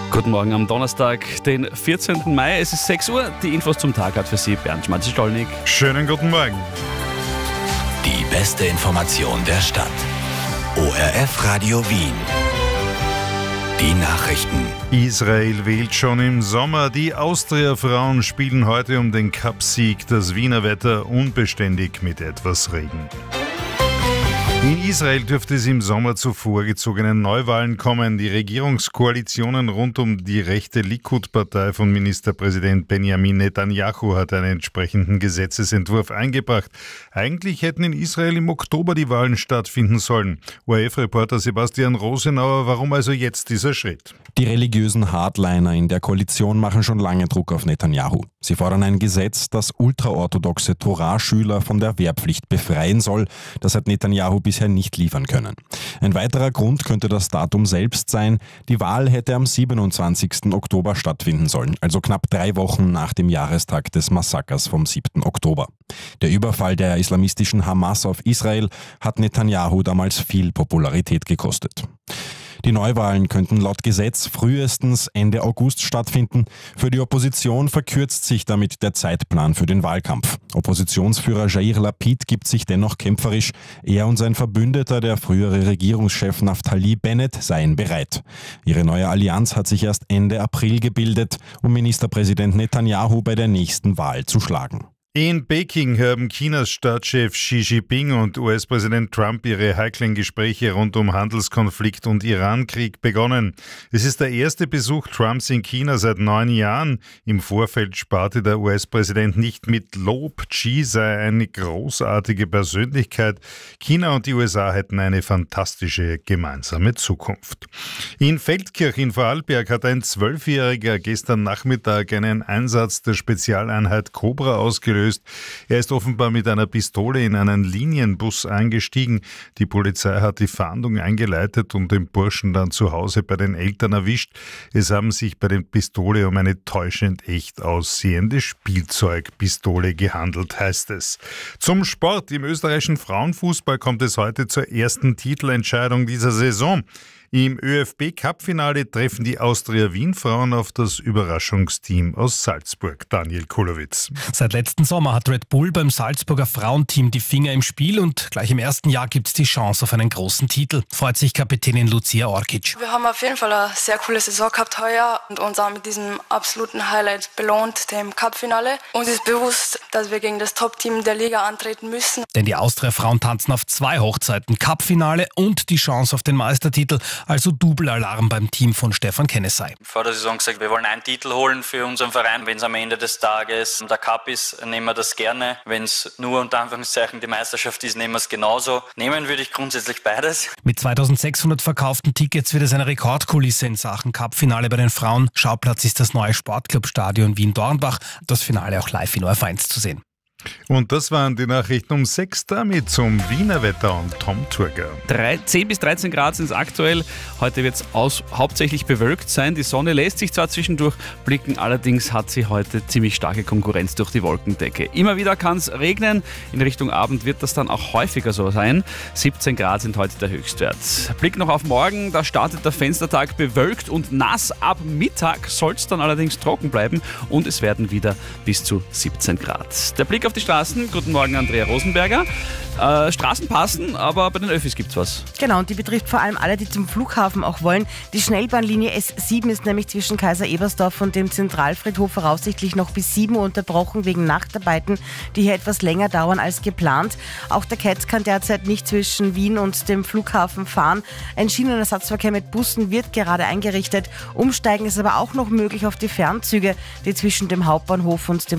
Guten Morgen am Donnerstag, den 14. Mai. Es ist 6 Uhr. Die Infos zum Tag hat für Sie Bernd Schmalzl-Stolnig. Schönen guten Morgen. Die beste Information der Stadt. ORF Radio Wien. Die Nachrichten. Israel wählt schon im Sommer. Die Austria-Frauen spielen heute um den Cupsieg. Das Wiener Wetter unbeständig mit etwas Regen. In Israel dürfte es im Sommer zu vorgezogenen Neuwahlen kommen. Die Regierungskoalitionen rund um die rechte Likud-Partei von Ministerpräsident Benjamin Netanyahu hat einen entsprechenden Gesetzesentwurf eingebracht. Eigentlich hätten in Israel im Oktober die Wahlen stattfinden sollen. ORF-Reporter Sebastian Rosenauer, warum also jetzt dieser Schritt? Die religiösen Hardliner in der Koalition machen schon lange Druck auf Netanyahu. Sie fordern ein Gesetz, das ultraorthodoxe Torah-Schüler von der Wehrpflicht befreien soll. Das hat Netanyahu bisher nicht liefern können. Ein weiterer Grund könnte das Datum selbst sein. Die Wahl hätte am 27. Oktober stattfinden sollen, also knapp 3 Wochen nach dem Jahrestag des Massakers vom 7. Oktober. Der Überfall der islamistischen Hamas auf Israel hat Netanyahu damals viel Popularität gekostet. Die Neuwahlen könnten laut Gesetz frühestens Ende August stattfinden. Für die Opposition verkürzt sich damit der Zeitplan für den Wahlkampf. Oppositionsführer Yair Lapid gibt sich dennoch kämpferisch. Er und sein Verbündeter, der frühere Regierungschef Naftali Bennett, seien bereit. Ihre neue Allianz hat sich erst Ende April gebildet, um Ministerpräsident Netanyahu bei der nächsten Wahl zu schlagen. In Peking haben Chinas Staatschef Xi Jinping und US-Präsident Trump ihre heiklen Gespräche rund um Handelskonflikt und Iran-Krieg begonnen. Es ist der erste Besuch Trumps in China seit 9 Jahren. Im Vorfeld sparte der US-Präsident nicht mit Lob. Xi sei eine großartige Persönlichkeit. China und die USA hätten eine fantastische gemeinsame Zukunft. In Feldkirch in Vorarlberg hat ein 12-Jähriger gestern Nachmittag einen Einsatz der Spezialeinheit Cobra ausgelöst. Er ist offenbar mit einer Pistole in einen Linienbus eingestiegen. Die Polizei hat die Fahndung eingeleitet und den Burschen dann zu Hause bei den Eltern erwischt. Es haben sich bei der Pistole um eine täuschend echt aussehende Spielzeugpistole gehandelt, heißt es. Zum Sport. Im österreichischen Frauenfußball kommt es heute zur ersten Titelentscheidung dieser Saison. Im ÖFB-Cup-Finale treffen die Austria-Wien-Frauen auf das Überraschungsteam aus Salzburg. Daniel Kulowitz. Seit letzten Sommer hat Red Bull beim Salzburger Frauenteam die Finger im Spiel und gleich im ersten Jahr gibt es die Chance auf einen großen Titel, freut sich Kapitänin Lucia Orkic. Wir haben auf jeden Fall eine sehr coole Saison gehabt heuer und uns auch mit diesem absoluten Highlight belohnt, dem Cup-Finale. Uns ist bewusst, dass wir gegen das Top-Team der Liga antreten müssen. Denn die Austria-Frauen tanzen auf 2 Hochzeiten, Cup-Finale und die Chance auf den Meistertitel. Also Double-Alarm beim Team von Stefan Kennesey. Vor der Saison gesagt, wir wollen einen Titel holen für unseren Verein. Wenn es am Ende des Tages der Cup ist, nehmen wir das gerne. Wenn es nur unter Anführungszeichen die Meisterschaft ist, nehmen wir es genauso. Nehmen würde ich grundsätzlich beides. Mit 2600 verkauften Tickets wird es eine Rekordkulisse in Sachen Cup-Finale bei den Frauen. Schauplatz ist das neue Sportclub-Stadion Wien-Dornbach. Das Finale auch live in ORF1 zu sehen. Und das waren die Nachrichten um 6 damit zum Wiener Wetter und Tom Turger. 10 bis 13 Grad sind es aktuell. Heute wird es hauptsächlich bewölkt sein. Die Sonne lässt sich zwar zwischendurch blicken, allerdings hat sie heute ziemlich starke Konkurrenz durch die Wolkendecke. Immer wieder kann es regnen. In Richtung Abend wird das dann auch häufiger so sein. 17 Grad sind heute der Höchstwert. Blick noch auf morgen. Da startet der Fenstertag bewölkt und nass. Ab Mittag soll es dann allerdings trocken bleiben und es werden wieder bis zu 17 Grad. Der Blick auf die Straßen. Guten Morgen, Andrea Rosenberger. Straßen passen, aber bei den Öffis gibt's was. Genau, und die betrifft vor allem alle, die zum Flughafen auch wollen. Die Schnellbahnlinie S7 ist nämlich zwischen Kaiser Ebersdorf und dem Zentralfriedhof voraussichtlich noch bis 7 Uhr unterbrochen wegen Nachtarbeiten, die hier etwas länger dauern als geplant. Auch der Ketz kann derzeit nicht zwischen Wien und dem Flughafen fahren. Ein Schienenersatzverkehr mit Bussen wird gerade eingerichtet. Umsteigen ist aber auch noch möglich auf die Fernzüge, die zwischen dem Hauptbahnhof und dem